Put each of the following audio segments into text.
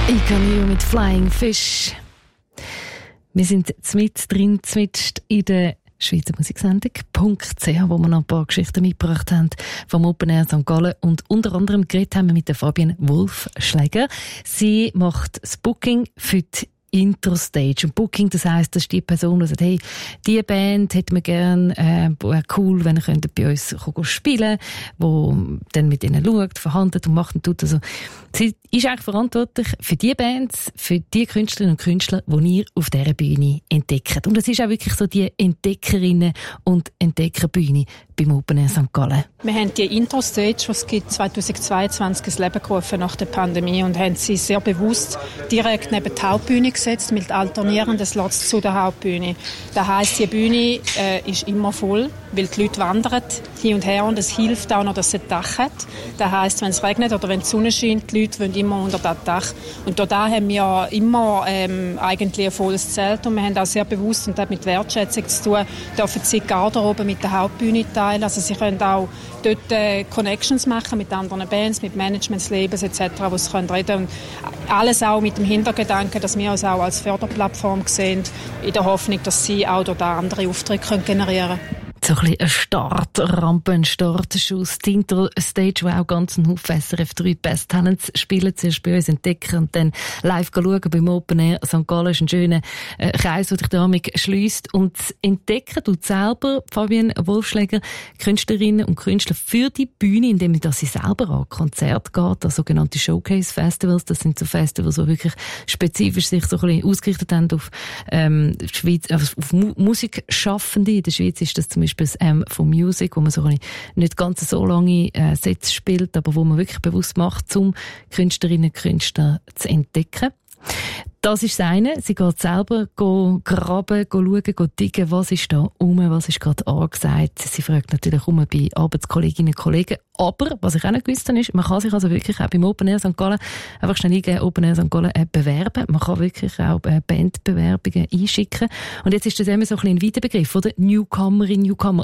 Ikanio mit Flying Fish. Wir sind mitten in der Schweizer Musiksendung .ch, wo wir noch ein paar Geschichten mitgebracht haben vom Open Air St. Gallen. Und unter anderem geredet haben wir mit der Fabienne Wolfschläger. Sie macht das Booking für die Intro-Stage. Und Booking, das heisst, das ist die Person, die sagt, hey, diese Band hätten wir gerne, cool, wenn ihr bei uns spielen könnt, wo dann mit ihnen schaut, verhandelt und macht und tut. Also, sie ist eigentlich verantwortlich für die Bands, für die Künstlerinnen und Künstler, die ihr auf dieser Bühne entdeckt. Und es ist auch wirklich so die Entdeckerinnen- und Entdeckerbühne beim Open Air St. Gallen. Wir haben die Intro-Stage, die es 2022 ins Leben gerufen nach der Pandemie, und haben sie sehr bewusst direkt neben die Hauptbühne gesetzt, mit alternierenden Slots zu der Hauptbühne. Das heisst, die Bühne ist immer voll, weil die Leute wandern hin und her, und es hilft auch noch, dass sie ein Dach hat. Das heisst, wenn es regnet oder wenn die Sonne scheint, die Leute wollen immer unter das Dach. Und da haben wir immer eigentlich ein volles Zelt, und wir haben auch sehr bewusst, und das hat mit Wertschätzung zu tun, dürfen sie die Garderobe mit der Hauptbühne teilen. Also sie können auch dort Connections machen mit anderen Bands, mit Managements, Labels etc., wo sie reden können. Und alles auch mit dem Hintergedanken, dass wir uns auch als Förderplattform sehen, in der Hoffnung, dass sie auch dort andere Aufträge generieren können. So ein bisschen eine Startrampe, ein Startschuss, die Intro-Stage, wo auch ganz ein Haufen SRF 3 Best Talents spielen, zuerst bei uns entdecken und dann live schauen beim Open Air St. Gallen. Ist ein schöner Kreis, der dich damit schliesst. Und entdecken du selber, Fabienne Wolfschläger, Künstlerinnen und Künstler für die Bühne, indem sie selber an Konzerte geht, an sogenannte Showcase-Festivals. Das sind so Festivals, die wirklich spezifisch sich so ein bisschen ausgerichtet haben auf Schweiz, auf Musikschaffende. In der Schweiz ist das zum Beispiel das von Music, wo man so nicht ganz so lange Sätze spielt, aber wo man wirklich bewusst macht, um Künstlerinnen und Künstler zu entdecken. Das ist das eine. Sie geht selber graben, schauen, diggen, was ist da was ist gerade angesagt. Sie fragt natürlich bei Arbeitskolleginnen und Kollegen. Aber, was ich auch nicht gewusst habe, ist, man kann sich also wirklich auch beim Open Air St. Gallen einfach schnell eingeben, Open Air St. Gallen bewerben. Man kann wirklich auch Bandbewerbungen einschicken. Und jetzt ist das immer so ein bisschen ein weiter Begriff, oder? Newcomerin, Newcomer.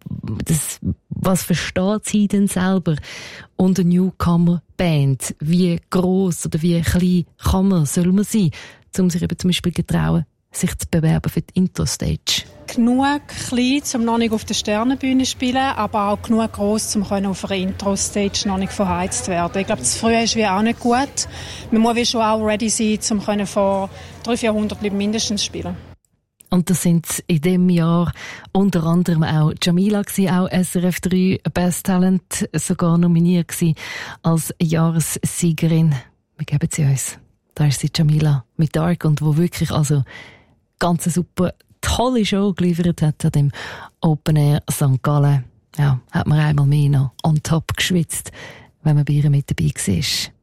Was versteht sie denn selber unter Newcomer-Band? Wie gross oder wie klein soll man sein, um sich eben zum Beispiel getrauen, sich zu bewerben für die Intro-Stage? Genug klein, um noch nicht auf der Sternenbühne zu spielen, aber auch genug gross, um auf einer Intro-Stage noch nicht verheizt zu werden. Ich glaube, das Frühe ist wie auch nicht gut. Man muss schon auch ready sein, um vor 300-400 Leuten mindestens zu spielen. Und das sind in diesem Jahr unter anderem auch Jamila gewesen, auch SRF 3 Best Talent, sogar nominiert gewesen als Jahressiegerin. Wir geben sie uns. Da ist sie, Jamila mit Dark, und wo wirklich also ganz eine super tolle Show geliefert hat an dem Open Air St. Gallen. Ja, hat man einmal mehr noch on top geschwitzt, wenn man bei ihr mit dabei war.